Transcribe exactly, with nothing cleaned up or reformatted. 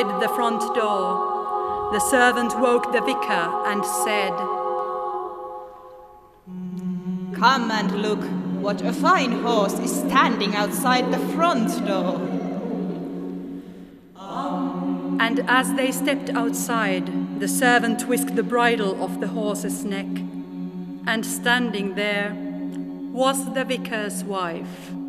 outside the front door, the servant woke the vicar and said, "Come and look, what a fine horse is standing outside the front door." And as they stepped outside, the servant whisked the bridle off the horse's neck, and standing there was the vicar's wife.